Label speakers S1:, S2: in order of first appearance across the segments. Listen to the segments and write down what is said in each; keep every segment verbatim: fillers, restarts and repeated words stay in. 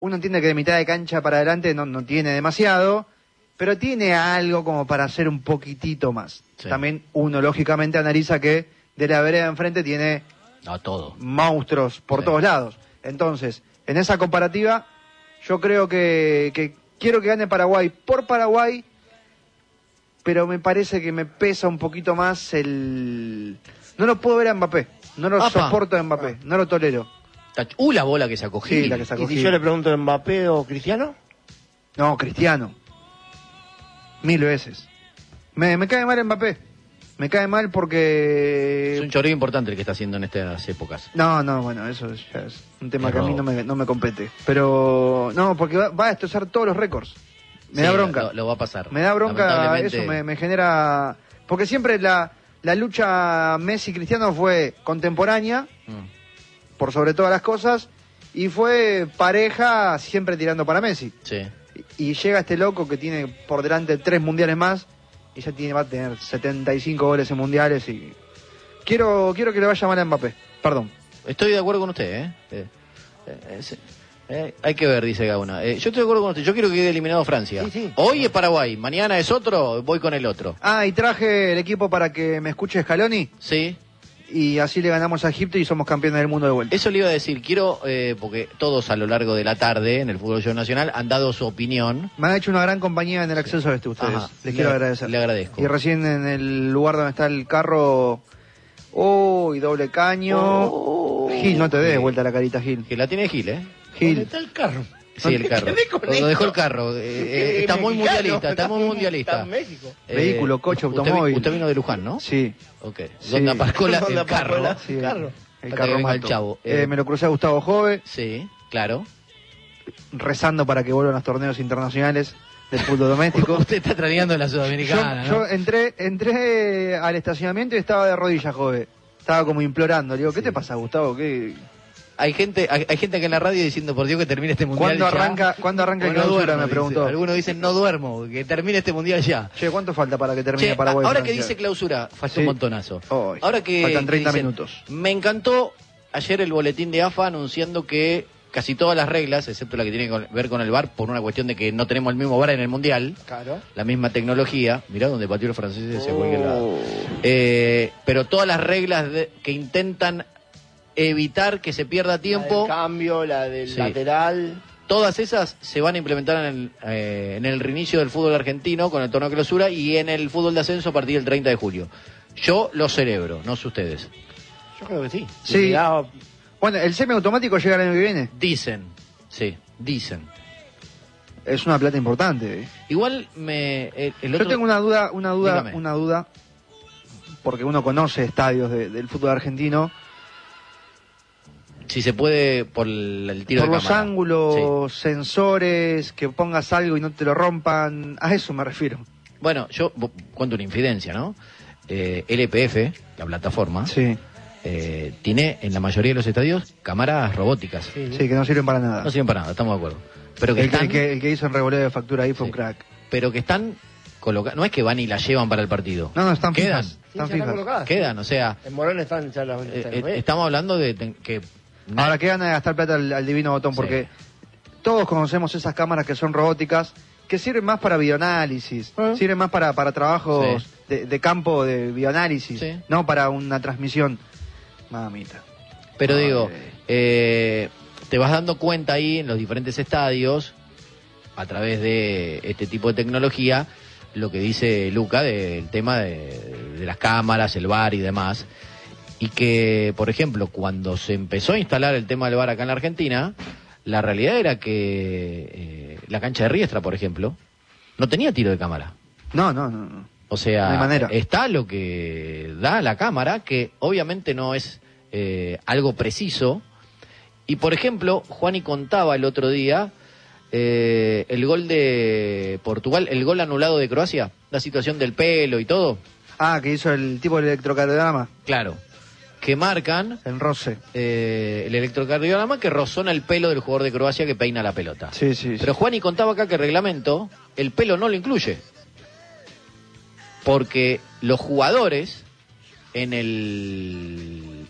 S1: uno entiende que de mitad de cancha para adelante no, no tiene demasiado, pero tiene algo como para hacer un poquitito más. Sí. También uno lógicamente analiza que de la vereda enfrente tiene
S2: no, todo.
S1: monstruos por sí. todos lados. Entonces, en esa comparativa, yo creo que, que quiero que gane Paraguay por Paraguay, pero me parece que me pesa un poquito más el... No lo puedo ver a Mbappé, no lo Apa. soporto a Mbappé, no lo tolero.
S2: Uh, la bola que sacó Gil.
S1: Sí, la que sacó
S3: ¿Y si
S1: Gil.
S3: yo le pregunto Mbappé o Cristiano?
S1: No, Cristiano. Mil veces. Me, me cae mal Mbappé. Me cae mal porque...
S2: Es un choreo importante el que está haciendo en estas épocas.
S1: No, no, bueno, eso ya es un tema Error. que a mí no me, no me compete. Pero, no, porque va, va a destrozar todos los récords. Me sí, da bronca.
S2: Lo, lo va a pasar.
S1: Me da bronca, eso me, me genera... Porque siempre la, la lucha Messi-Cristiano fue contemporánea, mm. por sobre todas las cosas, y fue pareja siempre tirando para Messi.
S2: Sí.
S1: Y, y llega este loco que tiene por delante tres mundiales más, y ya tiene, va a tener setenta y cinco goles en mundiales, y quiero quiero que le vaya mal a Mbappé. Perdón.
S2: Estoy de acuerdo con usted, ¿eh? eh, eh, eh Eh, hay que ver, dice Gauna. Eh, yo estoy de acuerdo con usted. Yo quiero que quede eliminado Francia.
S3: Sí, sí.
S2: Hoy es Paraguay, mañana es otro, voy con el otro.
S1: Ah, y traje el equipo para que me escuche Scaloni.
S2: Sí.
S1: Y así le ganamos a Egipto y somos campeones del mundo de vuelta.
S2: Eso le iba a decir. Quiero, eh, porque todos a lo largo de la tarde en el Fútbol Show Nacional han dado su opinión.
S1: Me han hecho una gran compañía en el acceso a este ustedes. Ajá. Les quiero
S2: le,
S1: agradecer.
S2: Le agradezco.
S1: Y recién en el lugar donde está el carro... ¡Oh! Y doble caño. Oh, Gil, no te des vuelta la carita, Gil.
S2: Que la tiene Gil, ¿eh?
S1: Gil.
S3: ¿Dónde está el carro?
S2: Sí, el carro. Lo dejó el carro. Eh, eh, está muy mundialista, está muy mundialista.
S3: Está en México.
S2: Eh,
S1: Vehículo, coche, automóvil.
S2: Usted, usted vino de Luján, ¿no?
S1: Sí.
S2: Ok.
S1: Sí.
S2: ¿Dónde aparcó la, el carro?
S1: Sí, el
S3: carro.
S1: El carro
S2: venga el
S1: mato.
S2: chavo.
S1: Eh,
S2: Eh,
S1: me lo crucé a Gustavo Jove.
S2: Sí, claro.
S1: Rezando para que vuelvan los torneos internacionales del fútbol doméstico.
S2: Usted está tradeando la Sudamericana,
S1: yo,
S2: ¿no?
S1: yo entré, entré al estacionamiento y estaba de rodillas, Jove. Estaba como implorando. Le digo, ¿qué sí. te pasa, Gustavo? ¿Qué...?
S2: Hay gente, hay, hay gente que en la radio diciendo, por Dios, que termine este mundial
S1: ¿Cuándo
S2: ya.
S1: arranca, ¿cuándo arranca el
S2: no
S1: clausura?
S2: duermo,
S1: Me preguntó.
S2: Dice. Algunos dicen, no duermo, que termine este mundial ya.
S1: Che, ¿cuánto falta para que termine
S2: che,
S1: Paraguay?
S2: Ahora
S1: Francia?
S2: que dice clausura, falta
S1: sí.
S2: un montonazo.
S1: Oh,
S2: ahora que
S1: faltan treinta
S2: que dicen,
S1: minutos.
S2: Me encantó ayer el boletín de A F A anunciando que casi todas las reglas, excepto la que tiene que ver con el V A R, por una cuestión de que no tenemos el mismo V A R en el mundial,
S3: claro.
S2: la misma tecnología, mirá donde pateó el francés y se
S3: oh.
S2: fue aquel lado. Eh, pero todas las reglas de, que intentan evitar que se pierda tiempo,
S3: la del cambio, la del
S2: sí.
S3: lateral,
S2: todas esas se van a implementar en el, eh, en el reinicio del fútbol argentino con el torneo de clausura y en el fútbol de ascenso a partir del treinta de julio. Yo lo celebro, no sé ustedes.
S3: Yo creo que sí.
S1: Sí. Mirá... Bueno, el semiautomático llega el año que viene.
S2: Dicen, sí, dicen.
S1: Es una plata importante. ¿eh?
S2: Igual me... El, el otro...
S1: Yo tengo una duda, una duda,
S2: Dígame.
S1: una duda, porque uno conoce estadios de, del fútbol argentino.
S2: Si se puede por el, el tiro
S1: por
S2: de
S1: los
S2: cámara.
S1: ángulos,
S2: sí.
S1: sensores, que pongas algo y no te lo rompan, a eso me refiero.
S2: Bueno, yo cuento una infidencia, ¿no? Eh, L P F, la plataforma,
S1: sí.
S2: eh, tiene en la mayoría de los estadios cámaras robóticas.
S1: Sí, sí, que no sirven para nada.
S2: No sirven para nada, estamos de acuerdo. Pero que
S1: el,
S2: están,
S1: el, que, el que hizo en revoleo de factura ahí fue sí. un crack.
S2: Pero que están colocadas, no es que van y la llevan para el partido.
S1: No, no, están
S2: Quedan.
S1: fijas.
S3: Sí,
S1: están
S3: ya
S1: fijas.
S3: están colocadas.
S2: Quedan, o sea...
S3: En Morón están ya las...
S2: Eh, eh, estamos hablando de ten, que...
S1: Ahora, qué gana de gastar plata al, al divino botón, porque sí. todos conocemos esas cámaras que son robóticas, que sirven más para videoanálisis, ¿Eh? sirven más para, para trabajos sí. de, de campo de videoanálisis, sí. no para una transmisión. Mamita.
S2: Pero
S1: Ay.
S2: digo, eh, te vas dando cuenta ahí en los diferentes estadios, a través de este tipo de tecnología, lo que dice Luca del tema de, de las cámaras, el V A R y demás. Y que, por ejemplo, cuando se empezó a instalar el tema del V A R acá en la Argentina, la realidad era que eh, la cancha de Riestra, por ejemplo, no tenía tiro de cámara.
S1: No, no, no. no.
S2: O sea,
S1: no hay manera.
S2: Está lo que da la cámara, que obviamente no es eh, algo preciso. Y, por ejemplo, Juani contaba el otro día eh, el gol de Portugal, el gol anulado de Croacia, la situación del pelo y todo.
S1: Ah, que hizo el tipo de electrocardiograma.
S2: Claro. Que marcan
S1: el roce,
S2: eh, el electrocardiograma que rozona el pelo del jugador de Croacia que peina la pelota.
S1: Sí, sí.
S2: Pero Juani contaba acá que el reglamento, el pelo no lo incluye. Porque los jugadores en el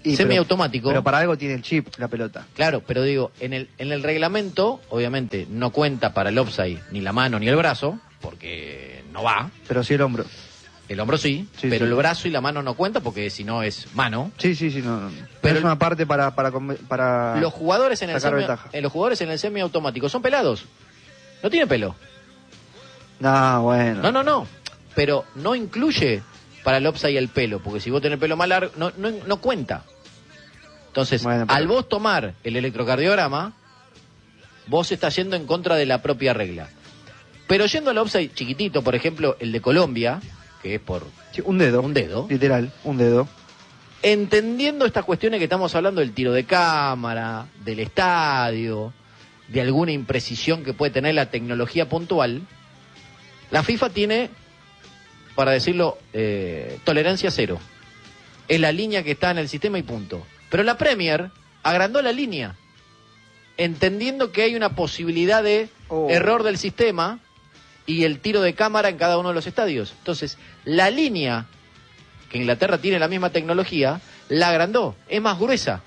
S1: Y,
S2: semiautomático.
S1: Pero, pero para algo tiene el chip la pelota.
S2: Claro, pero digo, en el, en el reglamento, obviamente, no cuenta para el offside ni la mano ni el brazo, porque no va.
S1: Pero sí el hombro.
S2: El hombro sí,
S1: Sí,
S2: pero
S1: sí.
S2: el brazo y la mano no cuenta porque si no es mano.
S1: Sí, sí, sí, no, no.
S2: Pero
S1: Pero es
S2: el-
S1: una parte para para come- para
S2: Los jugadores en el
S1: sacar
S2: semi,
S1: ventaja.
S2: en los jugadores en el semiautomático son pelados. No tiene pelo.
S1: No, bueno.
S2: No, no, no. Pero no incluye para el offside el pelo, porque si vos tenés el pelo más largo, no, no, no cuenta. Entonces,
S1: Bueno, pero-
S2: al vos tomar el electrocardiograma, vos estás yendo en contra de la propia regla. Pero yendo al offside chiquitito, por ejemplo, el de Colombia, que es por
S1: Sí, un dedo.
S2: un dedo,
S1: Literal, un dedo.
S2: entendiendo estas cuestiones que estamos hablando del tiro de cámara, del estadio, de alguna imprecisión que puede tener la tecnología puntual, la FIFA tiene, para decirlo, eh, tolerancia cero. Es la línea que está en el sistema y punto. Pero la Premier agrandó la línea, entendiendo que hay una posibilidad de
S1: Oh.
S2: error del sistema y el tiro de cámara en cada uno de los estadios. Entonces, la línea, que Inglaterra tiene la misma tecnología, la agrandó, es más gruesa.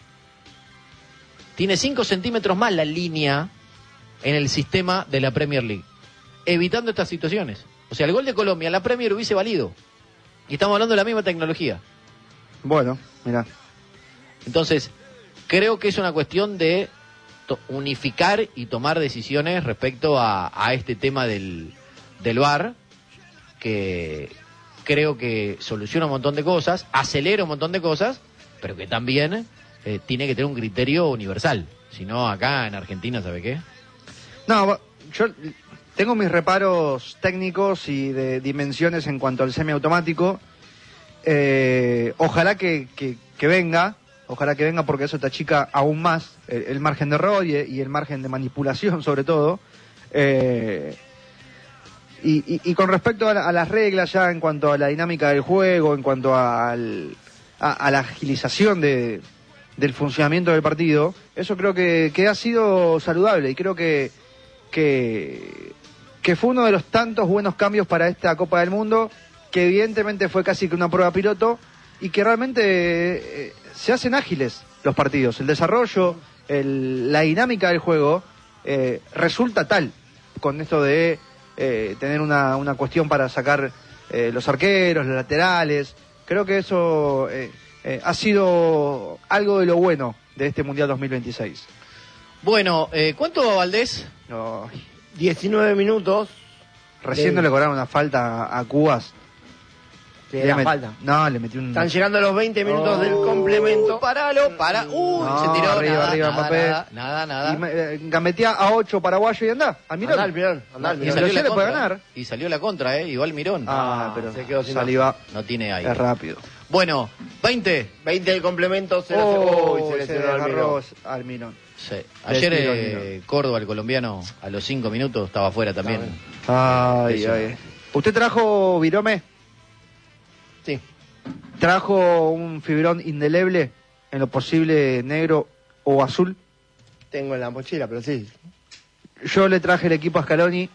S2: Tiene cinco centímetros más la línea en el sistema de la Premier League, evitando estas situaciones. O sea, el gol de Colombia en la Premier hubiese valido. Y estamos hablando de la misma tecnología.
S1: Bueno, mira.
S2: Entonces, creo que es una cuestión de to- unificar y tomar decisiones respecto a, a este tema del, del V A R, que creo que soluciona un montón de cosas, acelera un montón de cosas, pero que también eh, tiene que tener un criterio universal. Si no, acá en Argentina, ¿sabe qué?
S1: No, va- yo tengo mis reparos técnicos y de dimensiones en cuanto al semiautomático. Eh, ojalá que, que, que venga, ojalá que venga porque eso te achica aún más el, el margen de error y, y el margen de manipulación sobre todo. Eh, y, y, y con respecto a, la- a las reglas ya en cuanto a la dinámica del juego, en cuanto al, a, a la agilización de, del funcionamiento del partido, eso creo que, que ha sido saludable y creo que, que, que fue uno de los tantos buenos cambios para esta Copa del Mundo, que evidentemente fue casi que una prueba piloto y que realmente eh, se hacen ágiles los partidos. El desarrollo, el- la dinámica del juego eh, resulta tal con esto de eh, tener una, una cuestión para sacar eh, los arqueros, los laterales. Creo que eso eh, eh, ha sido algo de lo bueno de este Mundial dos mil veintiséis.
S2: Bueno, eh, ¿cuánto va Valdés?
S1: No,
S3: diecinueve minutos.
S1: recién
S3: de-
S1: no le cobraron una falta a, a Cubas.
S3: de
S1: Le
S3: la
S1: met-
S3: falta.
S1: No, le metió un...
S3: Están llegando los veinte minutos
S1: Oh.
S3: del complemento.
S2: Paralo, para. Uy,
S1: No,
S2: se tiró.
S1: arriba,
S2: nada,
S1: arriba,
S2: nada,
S1: Mbappé.
S2: nada, nada, nada.
S1: Y me- eh, gambetea a ocho paraguayo y anda. A Mirón.
S3: Andá al Mirón, andá al
S2: Y
S3: Mirón.
S1: salió-
S2: salió la
S1: le puede
S2: contra.
S1: ganar.
S2: Y salió la contra, ¿eh? Igual Mirón.
S1: Ah,
S3: Ah,
S1: pero
S3: se quedó sin
S1: saliva
S2: No tiene aire.
S1: es rápido.
S2: Bueno, veinte.
S3: veinte del complemento, cero
S1: Oh,
S3: Uy, se
S1: se
S3: lesionó al
S1: agarró
S3: Mirón.
S1: al Mirón.
S2: Sí. Ayer
S1: Des-
S2: eh, Córdoba, el colombiano, a los cinco minutos estaba afuera también.
S1: Ay,
S2: Eso.
S1: ay. ¿Usted trajo virome?
S3: Sí.
S1: ¿Trajo un fibrón indeleble en lo posible negro o azul?
S3: Tengo en la mochila, pero sí.
S1: Yo le traje el equipo a Scaloni.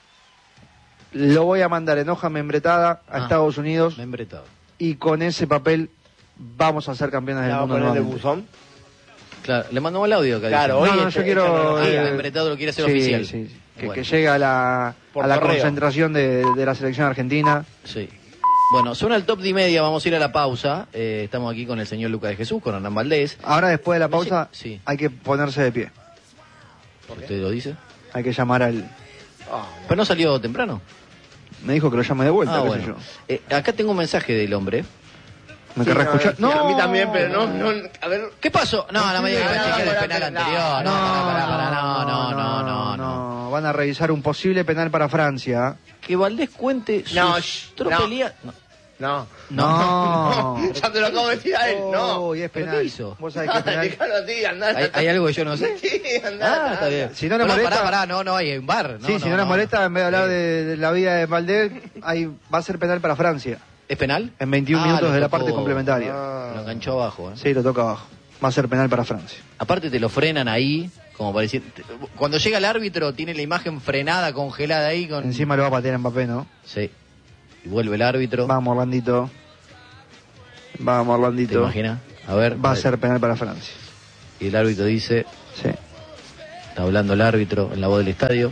S1: Lo voy a mandar en hoja membretada a
S2: Ah.
S1: Estados Unidos.
S2: Membretado.
S1: Y con ese papel vamos a ser campeones del
S3: ¿La va a
S1: mundo
S3: poner de
S1: nuevamente.
S3: buzón?
S2: Claro, le mandamos el audio acá.
S3: Claro,
S2: dice.
S1: No,
S3: Oye,
S1: no,
S3: este-
S1: yo quiero...
S3: tecnología.
S2: Ah,
S1: eh,
S2: el membretado lo quiere hacer
S1: sí,
S2: oficial.
S1: sí, que,
S2: Bueno.
S1: que llegue a la,
S3: Por
S1: a la
S3: correo.
S1: concentración de, de la selección argentina.
S2: Sí. Bueno, suena el top de y media, vamos a ir a la pausa. Eh, estamos aquí con el señor Lucas de Jesús, con Hernán Valdés.
S1: Ahora, después de la
S2: No sé-
S1: pausa,
S2: sí.
S1: hay que ponerse de pie.
S2: ¿Usted lo dice?
S1: Hay que llamar al...
S3: Ah,
S2: Pero no salió temprano.
S1: Me dijo que lo llame de vuelta,
S2: Ah,
S1: qué
S2: bueno.
S1: sé yo.
S2: Eh, acá tengo un mensaje del hombre.
S1: ¿Me
S3: sí,
S1: querrá
S3: no,
S1: escuchar?
S3: sí, a mí también, pero no, no, a ver.
S2: ¿Qué pasó? No, no me digas que
S3: No,
S2: va a chequear
S3: no,
S2: el
S3: no,
S2: penal
S3: no,
S2: anterior. No,
S1: No,
S2: pará, pará, pará, no, no, no, no, no.
S1: no. Van a revisar un posible penal para Francia.
S2: Que Valdés cuente sus
S3: No, shh,
S2: tropelías. No.
S3: No.
S1: No.
S3: Ya te lo acabo de decir a él, no.
S1: Uy, es
S2: ¿Pero
S1: penal.
S2: qué hizo?
S1: ¿Vos sabés qué es penal?
S3: Déjalo a ti, andá.
S2: ¿Hay, hay algo que yo no sé?
S3: Sí, andá.
S2: Ah, está bien.
S1: Si no le
S2: Pero
S1: molesta-
S2: Pará, pará, no, no, hay un bar. No,
S1: sí,
S2: no,
S1: si no, les molesta, en vez de hablar de, de la vida de Valdés, ahí va a ser penal para Francia.
S2: ¿Es penal?
S1: En veintiún
S2: Ah,
S1: minutos
S2: lo
S1: de la
S2: tocó.
S1: parte complementaria.
S2: Lo enganchó abajo. ¿eh?
S1: Sí, lo toca abajo. Va a ser penal para Francia.
S2: Aparte te lo frenan ahí, como para decir... te- Cuando llega el árbitro tiene la imagen frenada, congelada ahí con...
S1: Encima lo va a patear a Mbappé, ¿no?
S2: Sí. Y vuelve el árbitro.
S1: Vamos, Orlandito. Vamos,
S2: ¿Te
S1: Orlandito.
S2: imaginas? A ver.
S1: Va a ser penal para Francia.
S2: Y el árbitro dice,
S1: Sí.
S2: está hablando el árbitro en la voz del estadio.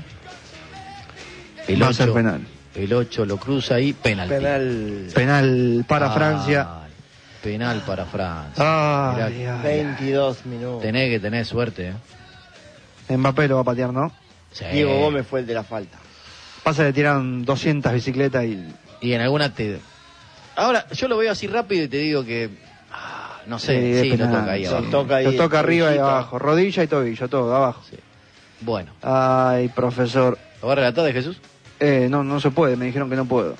S2: El
S1: Va a ser
S2: ocho,
S1: penal.
S2: El ocho lo cruza y penalti.
S3: Penal.
S1: Penal para
S2: Ah,
S1: Francia.
S2: Penal para Francia.
S1: Ay,
S2: Mirá,
S1: ay,
S3: veintidós minutos.
S2: tenés que tener suerte, ¿eh?
S1: Mbappé lo va a patear, ¿no?
S2: Sí.
S3: Diego Gómez fue el de la falta.
S1: Pasa que tiran doscientas bicicletas y...
S2: Y en alguna te... Ahora, yo lo veo así rápido y te digo que... ah, no sé,
S1: Sí,
S2: sí,
S1: es
S2: lo
S1: penal.
S2: toca ahí
S3: Lo
S2: abajo.
S3: toca ahí.
S1: Lo toca arriba y
S3: tobillito.
S1: abajo. Rodilla y tobillo, todo, abajo.
S2: Sí. Bueno,
S1: Ay, profesor.
S2: ¿lo va a relatar de Jesús?
S1: Eh, no, no se puede, me dijeron que no puedo.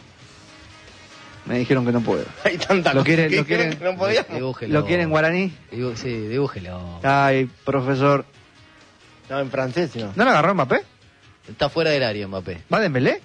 S1: Me dijeron que no puedo.
S3: Hay tanta
S1: Lo
S3: cosa
S1: quieren-
S3: que
S1: lo quieren-
S3: creo que no podíamos.
S2: Dibújelo.
S1: ¿Lo quieren guaraní?
S2: Dibu- sí, dibújelo.
S1: Ay, profesor.
S3: No, en francés, no.
S1: ¿No lo agarró Mbappé?
S2: Está fuera del área Mbappé.
S1: ¿Va Dembélé?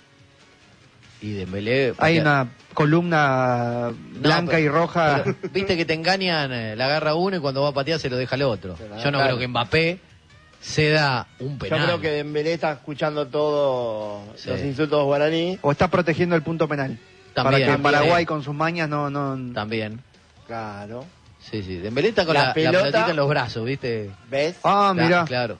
S2: Y Dembélé...
S1: Hay
S2: patea-
S1: una columna blanca
S2: pero-
S1: y roja.
S2: pero, Viste que te engañan, eh, la agarra uno y cuando va a patear se lo deja al otro.
S3: Se la
S2: Yo no
S3: claro.
S2: creo que Mbappé se da un
S3: Yo
S2: penal.
S3: creo que Dembélé está escuchando todos
S2: Sí.
S3: los insultos guaraní.
S1: O está protegiendo el punto penal. para
S2: También,
S1: que
S2: también.
S1: Paraguay con sus mañas no... no...
S2: También.
S3: Claro.
S2: Sí, sí. Dembélé está con
S3: La
S2: la, la
S3: pelota-
S2: pelotita en los brazos, ¿viste?
S3: ¿Ves?
S1: Ah,
S2: Cla-
S1: mira.
S2: Claro,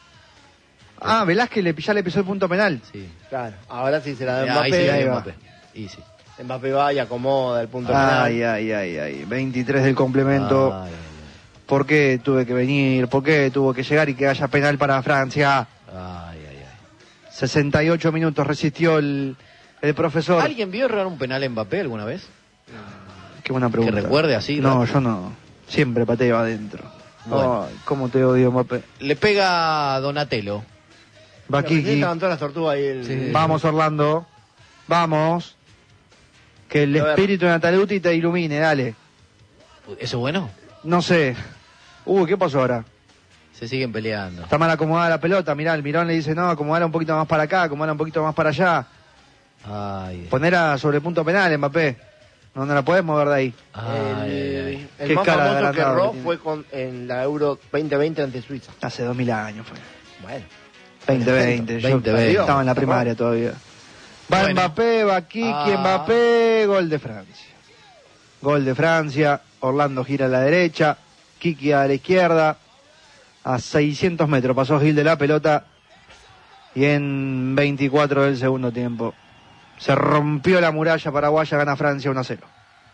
S1: Ah, Velázquez le, ya le pisó el punto penal.
S2: sí.
S3: Claro. Ahora sí se la da
S2: Ah, ahí sí,
S3: Mbappé.
S1: ahí
S2: ahí
S1: va.
S2: Mbappé. Y sí.
S3: Mbappé va y acomoda el punto penal.
S1: Ay, ay, ay, ay. veintitrés del complemento.
S2: Ay, ay,
S1: ¿Por qué tuve que venir? ¿Por qué tuvo que llegar y que haya penal para Francia?
S2: ay, ay, ay.
S1: sesenta y ocho minutos resistió el, el profesor.
S2: ¿Alguien vio errar un penal en Mbappé alguna vez?
S1: Qué buena pregunta.
S2: Que recuerde así,
S1: No,
S2: rápido.
S1: yo no. Siempre pateo adentro.
S2: Bueno.
S1: Ay, cómo te odio, Mbappé.
S2: Le pega a Donatello.
S1: Va
S3: Pero recién
S1: Kiki.
S3: estaban todas las tortugas ahí. El...
S2: Sí.
S1: Vamos, Orlando. Vamos. Que el
S3: A ver.
S1: espíritu de Nataluti te ilumine, dale.
S2: ¿Eso es bueno?
S1: No sé. Uy, ¿qué pasó ahora?
S2: Se siguen peleando.
S1: Está mal acomodada la pelota. Mirá, el Mirón le dice, no, acomodala un poquito más para acá, acomodala un poquito más para allá.
S2: Ay,
S1: Poner a sobre punto penal, Mbappé. No, no la podés mover de ahí.
S2: ay, ay, ay.
S3: El
S1: Qué
S3: más
S1: cara de
S3: famoso que
S1: agrandado
S3: erró
S1: que tiene.
S3: fue con, en la Euro veinte veinte ante Suiza.
S1: Hace dos mil años fue.
S3: Bueno.
S1: veinte veinte. Yo
S2: veinte veinte.
S1: estaba en la primaria todavía. Va
S2: Bueno.
S1: Mbappé, va Kiki,
S2: Ah.
S1: Mbappé, gol de Francia. Gol de Francia, Orlando gira a la derecha, Kiki a la izquierda, a seiscientos metros pasó Gil de la pelota y en veinticuatro del segundo tiempo se rompió la muralla paraguaya, gana Francia uno a cero.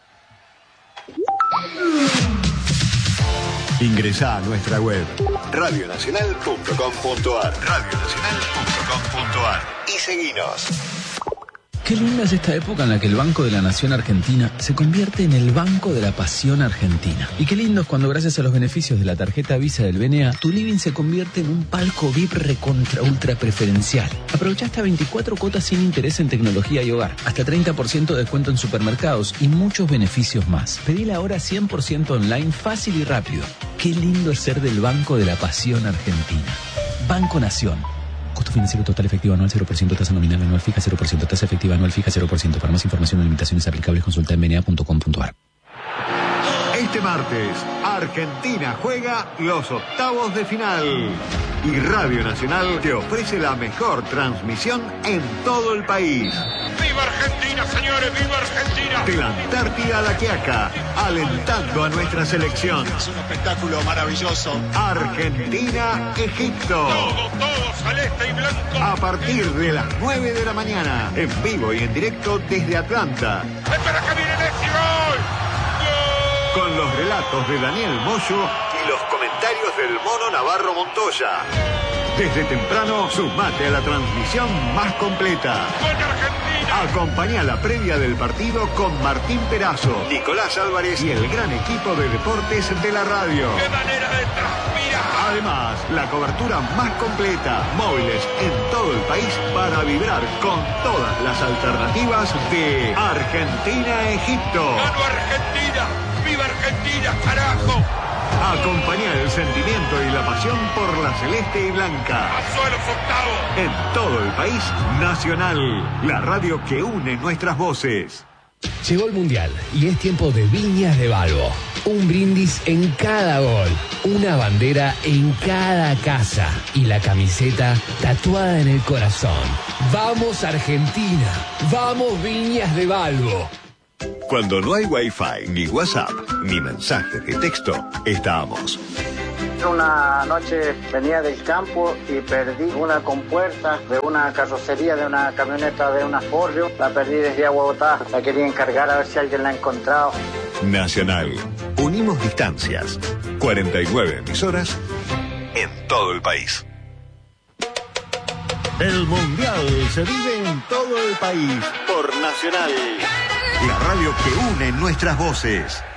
S4: Ingresá a nuestra web radio nacional punto com punto ar radio nacional punto com punto ar y seguinos.
S5: Qué linda es esta época en la que el Banco de la Nación Argentina se convierte en el Banco de la Pasión Argentina. Y qué lindo es cuando gracias a los beneficios de la tarjeta Visa del B N A, tu living se convierte en un palco V I P recontra ultra preferencial. Aprovecha hasta veinticuatro cuotas sin interés en tecnología y hogar, hasta treinta por ciento de descuento en supermercados y muchos beneficios más. Pedila ahora cien por ciento online, fácil y rápido. Qué lindo es ser del Banco de la Pasión Argentina. Banco Nación. Costo financiero total efectivo anual cero por ciento, tasa nominal anual fija cero por ciento, tasa efectiva anual fija cero por ciento. Para más información o limitaciones aplicables consulta en b n a punto com punto ar.
S4: Este martes, Argentina juega los octavos de final. Y Radio Nacional te ofrece la mejor transmisión en todo el país.
S6: ¡Viva Argentina, señores! ¡Viva Argentina!
S4: De la Antártida a la Quiaca, alentando a nuestra selección.
S6: Es un espectáculo maravilloso.
S4: Argentina-Egipto.
S6: Todo, todo celeste y blanco.
S4: A partir de las nueve de la mañana, en vivo y en directo desde Atlanta.
S6: ¡Espera que viene Messi! ¡Gol!
S4: Con los relatos de Daniel Moyo y los comentarios del Mono Navarro Montoya. Desde temprano, sumate a la transmisión más completa.
S6: ¡Gol de Argentina!
S4: Acompañá la previa del partido con Martín Perazo, Nicolás Álvarez y el gran equipo de deportes de la radio.
S6: ¡Qué manera de transpirar!
S4: Además, la cobertura más completa, móviles en todo el país para vibrar con todas las alternativas de Argentina-Egipto.
S6: ¡Gano Argentina! ¡Viva Argentina, carajo!
S4: Acompañar el sentimiento y la pasión por la celeste y blanca.
S6: ¡Pasó a los octavos!
S4: En todo el país, Nacional, la radio que une nuestras voces.
S7: Llegó el Mundial y es tiempo de Viñas de Balbo. Un brindis en cada gol, una bandera en cada casa y la camiseta tatuada en el corazón. ¡Vamos Argentina! ¡Vamos Viñas de Balbo!
S4: Cuando no hay Wi-Fi, ni WhatsApp, ni mensajes de texto, estamos.
S8: Una noche venía del campo y perdí una compuerta de una carrocería de una camioneta de una Ford. La perdí desde Agua Botá. La quería encargar a ver si alguien la ha encontrado.
S4: Nacional. Unimos distancias. cuarenta y nueve emisoras en todo el país. El Mundial se vive en todo el país por Nacional. La radio que une nuestras voces.